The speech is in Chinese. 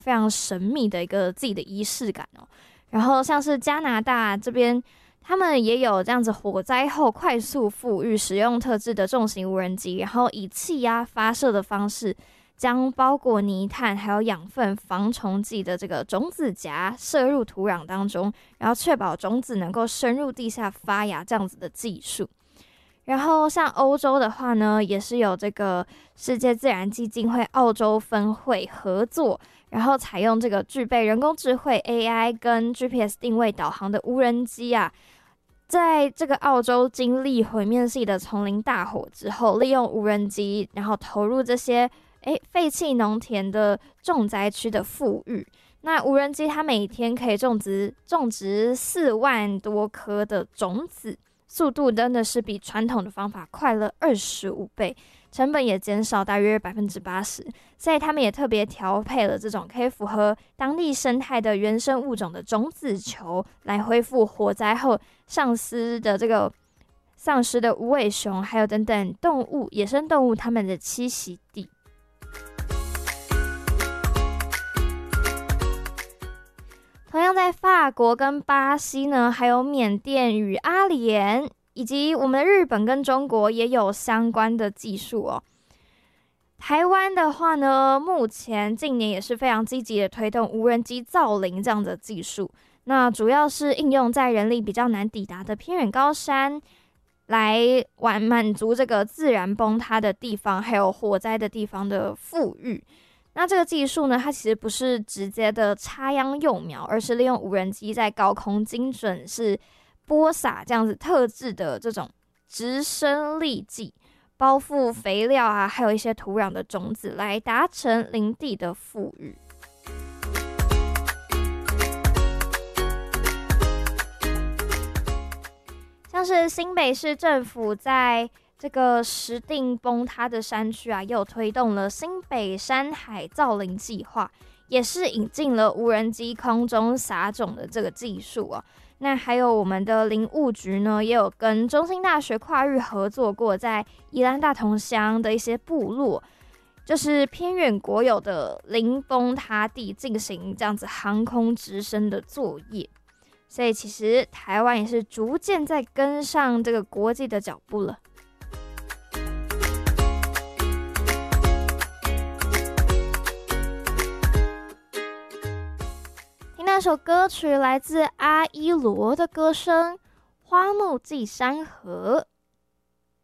非常神秘的一个自己的仪式感哦。然后像是加拿大这边，他们也有这样子火灾后快速复育，使用特制的重型无人机，然后以气压发射的方式，将包裹泥炭还有养分、防虫剂的这个种子荚射入土壤当中，然后确保种子能够深入地下发芽这样子的技术。然后像欧洲的话呢，也是有这个世界自然基金会澳洲分会合作，然后采用这个具备人工智慧 AI 跟 GPS 定位导航的无人机啊，在这个澳洲经历毁灭性的丛林大火之后，利用无人机，然后投入这些废弃农田的重灾区的富裕。那无人机它每天可以种植4万多颗的种子，速度真的是比传统的方法快了25倍，成本也减少大约80%，所以他们也特别调配了这种可以符合当地生态的原生物种的种子球，来恢复火灾后丧失的无尾熊，还有等等野生动物它们的栖息地。同样在法国跟巴西呢，还有缅甸与阿联，以及我们的日本跟中国也有相关的技术哦。台湾的话呢，目前近年也是非常积极的推动无人机造林这样的技术，那主要是应用在人力比较难抵达的偏远高山，来满足这个自然崩塌的地方还有火灾的地方的富裕。那这个技术呢，它其实不是直接的插秧幼苗，而是利用无人机在高空精准是播撒这样子特制的这种直升粒剂，包覆肥料啊，还有一些土壤的种子，来达成林地的富裕。像是新北市政府在这个石碇崩塌的山区啊，也有推动了新北山海造林计划，也是引进了无人机空中撒种的这个技术啊。那还有我们的林务局呢，也有跟中兴大学跨域合作过，在宜兰大同乡的一些部落，就是偏远国有的林崩塌地进行这样子航空直升的作业。所以其实台湾也是逐渐在跟上这个国际的脚步了。听那首歌曲来自阿依罗的歌声《花木寄山河》。